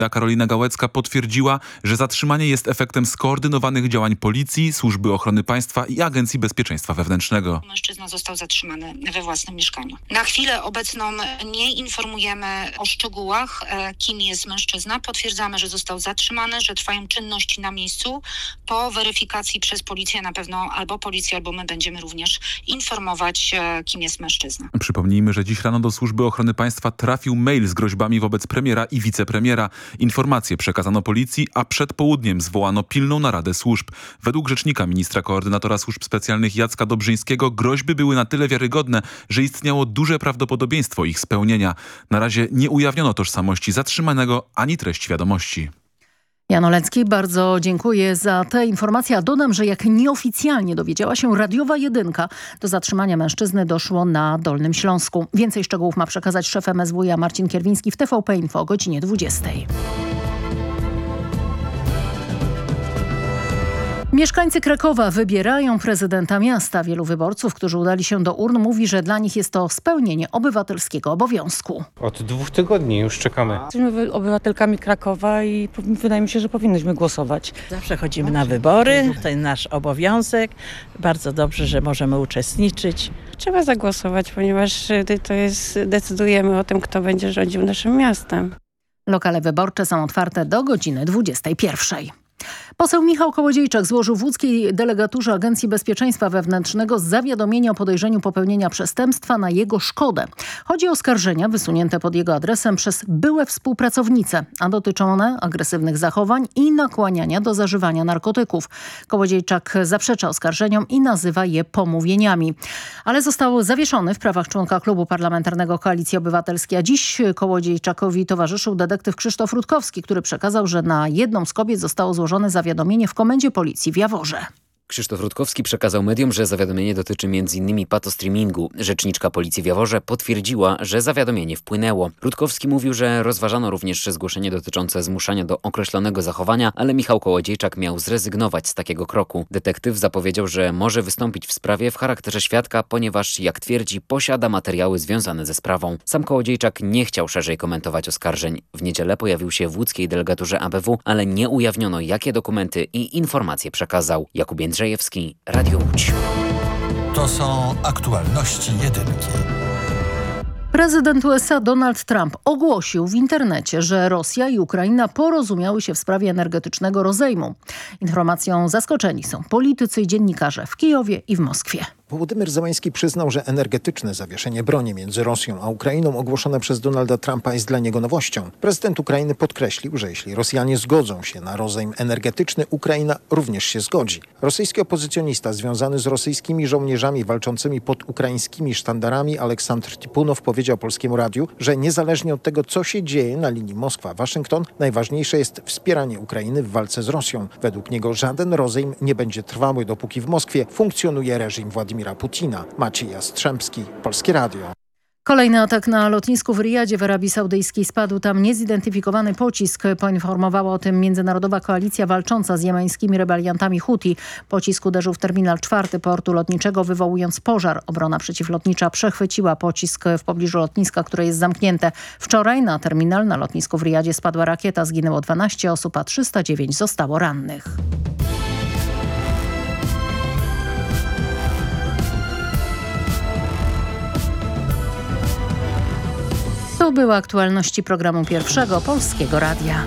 Karolina Gałecka potwierdziła, że zatrzymanie jest efektem skoordynowanych działań policji, Służby Ochrony Państwa i Agencji Bezpieczeństwa Wewnętrznego. Mężczyzna został zatrzymany we własnym mieszkaniu. Na chwilę obecną nie informujemy o szczegółach, kim jest mężczyzna. Potwierdzamy, że został zatrzymany, że trwają czynności na miejscu. Po weryfikacji przez policję na pewno albo policja, albo my będziemy również informować, kim jest mężczyzna. Przypomnijmy, że dziś rano do Służby Ochrony Państwa trafił mail z groźbami wobec premiera i wicepremiera. Informacje przekazano policji, a przed południem zwołano pilną naradę służb. Według rzecznika ministra koordynatora służb specjalnych Jacka Dobrzyńskiego groźby były na tyle wiarygodne, że istniało duże prawdopodobieństwo ich spełnienia. Na razie nie ujawniono tożsamości zatrzymanego ani treści wiadomości. Jan Olecki, bardzo dziękuję za te informacje. A dodam, że jak nieoficjalnie dowiedziała się radiowa jedynka, do zatrzymania mężczyzny doszło na Dolnym Śląsku. Więcej szczegółów ma przekazać szef MSWiA Marcin Kierwiński w TVP Info o godzinie 20. Mieszkańcy Krakowa wybierają prezydenta miasta. Wielu wyborców, którzy udali się do urn, mówi, że dla nich jest to spełnienie obywatelskiego obowiązku. Od 2 tygodni już czekamy. Jesteśmy obywatelkami Krakowa i wydaje mi się, że powinnyśmy głosować. Zawsze chodzimy na wybory, to jest nasz obowiązek. Bardzo dobrze, że możemy uczestniczyć. Trzeba zagłosować, ponieważ decydujemy o tym, kto będzie rządził naszym miastem. Lokale wyborcze są otwarte do godziny 21. Poseł Michał Kołodziejczak złożył w łódzkiej delegaturze Agencji Bezpieczeństwa Wewnętrznego zawiadomienie o podejrzeniu popełnienia przestępstwa na jego szkodę. Chodzi o oskarżenia wysunięte pod jego adresem przez byłe współpracownice, a dotyczą one agresywnych zachowań i nakłaniania do zażywania narkotyków. Kołodziejczak zaprzecza oskarżeniom i nazywa je pomówieniami. Ale został zawieszony w prawach członka klubu parlamentarnego Koalicji Obywatelskiej. A dziś Kołodziejczakowi towarzyszył detektyw Krzysztof Rutkowski, który przekazał, że na jedną z kobiet zostało złożone zawiadomienie w Komendzie Policji w Jaworze. Krzysztof Rutkowski przekazał mediom, że zawiadomienie dotyczy m.in. patostreamingu. Rzeczniczka Policji w Jaworze potwierdziła, że zawiadomienie wpłynęło. Rutkowski mówił, że rozważano również zgłoszenie dotyczące zmuszania do określonego zachowania, ale Michał Kołodziejczak miał zrezygnować z takiego kroku. Detektyw zapowiedział, że może wystąpić w sprawie w charakterze świadka, ponieważ, jak twierdzi, posiada materiały związane ze sprawą. Sam Kołodziejczak nie chciał szerzej komentować oskarżeń. W niedzielę pojawił się w łódzkiej delegaturze ABW, ale nie ujawniono, jakie dokumenty i informacje przekazał. Jakub Jędrzejewski, Radio Łódź. To są aktualności jedynki. Prezydent USA Donald Trump ogłosił w internecie, że Rosja i Ukraina porozumiały się w sprawie energetycznego rozejmu. Informacją zaskoczeni są politycy i dziennikarze w Kijowie i w Moskwie. Wołodymyr Zełański przyznał, że energetyczne zawieszenie broni między Rosją a Ukrainą ogłoszone przez Donalda Trumpa jest dla niego nowością. Prezydent Ukrainy podkreślił, że jeśli Rosjanie zgodzą się na rozejm energetyczny, Ukraina również się zgodzi. Rosyjski opozycjonista związany z rosyjskimi żołnierzami walczącymi pod ukraińskimi sztandarami Aleksandr Tipunow powiedział Polskiemu Radiu, że niezależnie od tego, co się dzieje na linii Moskwa-Waszyngton, najważniejsze jest wspieranie Ukrainy w walce z Rosją. Według niego żaden rozejm nie będzie trwały, dopóki w Moskwie funkcjonuje reżim Władimira Putina. Maciej Jastrzębski, Polskie Radio. Kolejny atak na lotnisku w Riyadzie w Arabii Saudyjskiej. Spadł tam niezidentyfikowany pocisk. Poinformowała o tym Międzynarodowa Koalicja walcząca z jemeńskimi rebeliantami Huti. Pocisk uderzył w terminal 4 portu lotniczego, wywołując pożar. Obrona przeciwlotnicza przechwyciła pocisk w pobliżu lotniska, które jest zamknięte. Wczoraj na terminal na lotnisku w Riyadzie spadła rakieta. Zginęło 12 osób, a 309 zostało rannych. To były aktualności programu Pierwszego Polskiego Radia.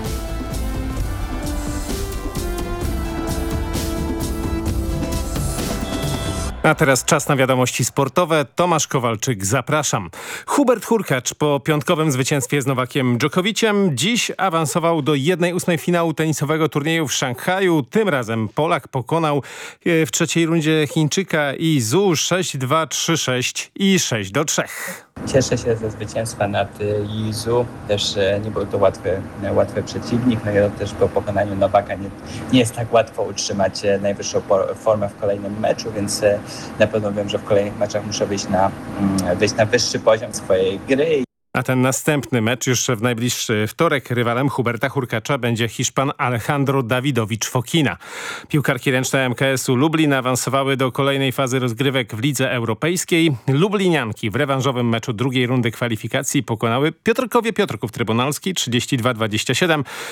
A teraz czas na wiadomości sportowe. Tomasz Kowalczyk, zapraszam. Hubert Hurkacz po piątkowym zwycięstwie z Nowakiem Dżokowiciem dziś awansował do 1/8 finału tenisowego turnieju w Szanghaju. Tym razem Polak pokonał w trzeciej rundzie Chińczyka Izu 6-2, 3-6 i 6-3. Cieszę się ze zwycięstwa nad Izu. Też nie był to łatwy przeciwnik. No i też po pokonaniu Nowaka nie jest tak łatwo utrzymać najwyższą formę w kolejnym meczu, więc na pewno wiem, że w kolejnych meczach muszę wyjść na wyższy poziom swojej gry. A ten następny mecz już w najbliższy wtorek rywalem Huberta Hurkacza będzie Hiszpan Alejandro Dawidowicz Fokina. Piłkarki ręczne MKS-u Lublin awansowały do kolejnej fazy rozgrywek w Lidze Europejskiej. Lublinianki w rewanżowym meczu drugiej rundy kwalifikacji pokonały Piotrków Trybunalski 32-27.